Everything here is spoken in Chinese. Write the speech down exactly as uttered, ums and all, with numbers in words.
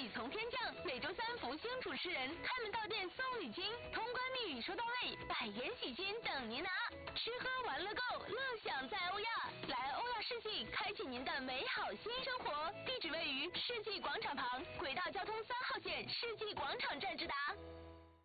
礼从天降，每周三福星主持人开门到店送礼金，通关密语收到位，百元喜金等您拿。吃喝玩乐购，乐享在欧亚。来欧亚世纪，开启您的美好新生活。地址位于世纪广场旁，轨道交通三号线世纪广场站直达。